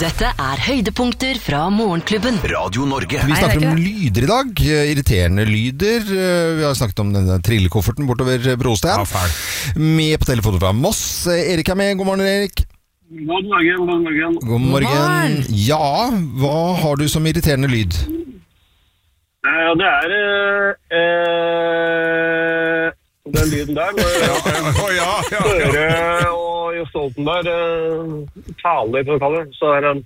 Dette høydepunkter fra Morgenklubben. Radio Norge. Vi snakker om lyder i dag, irriterende lyder. Vi har snakket om denne trillekofferten bortover Brostein. Ja, fæl. Med på telefonen fra Moss. Erik med. God morgen, Erik. God morgen, god morgen. God morgen. Ja, hva har du som irriterende lyd? Det den lyden der, når Støre og Jo Stoltenberg taler, for å kalle det, så den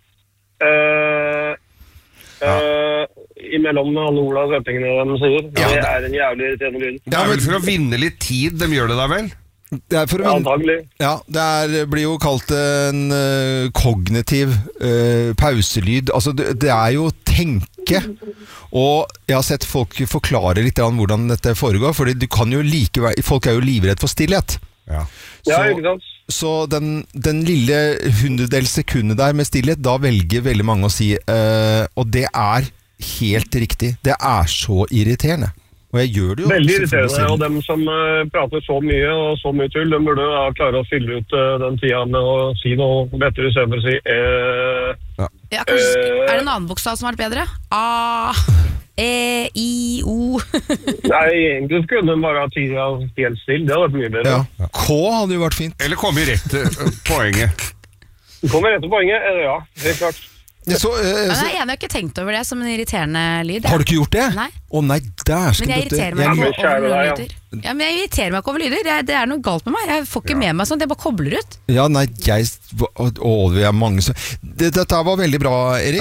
imellom alle orda og settingene de sier. Det en jævlig irriterende lyd. Det vel for å vinne litt tid, de gjør det da vel? Det for å Antagelig. Ja, det blir jo kalt en kognitiv pauselyd. Altså, det jo tenke. Og jeg har sett folk forklare litt hvordan dette foregår, fordi du kan jo folk jo livredd for stillhet. Ja. Ikke sant? Så den lille 100-del sekundet der med stillhet, da velger veldig mange å si, og det helt riktig. Det så irriterende. Og jeg gjør det jo. Veldig irriterende, og dem som prater så mye og så mye tull, de burde klare å fylle ut den tida med å si noe bedre, i stedet for å si Ja, kanskje, det en annen bokstav som vært bedre? A, E, I, O. Nei, egentlig kunne den bare ha tida helt still. Det hadde vært mye bedre. Ja. K hadde jo vært fint. Eller komme i rett til poenget. Kommer rett til poenget, ja, helt klart. Jeg har ikke tenkt over det som en irriterende lyd. Har du ikke gjort det? Nei. Nei, der skal men jeg irriterer meg ikke over lyder. Ja, men jeg irriterer meg ikke over lyder. Det noe galt med meg. Jeg får ikke med meg sånt, jeg bare kobler ut. Ja, nei, vi mange så... Dette var veldig bra, Erik.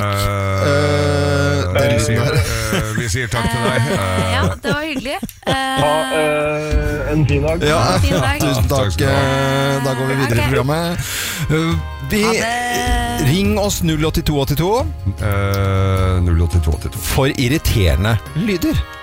Vi sier takk til deg. Ja, det var hyggelig. En fin dag. Ja, fin dag. Tusen takk. Da går vi videre i programmet. Ring oss 08282 08282 for irriterende lyder.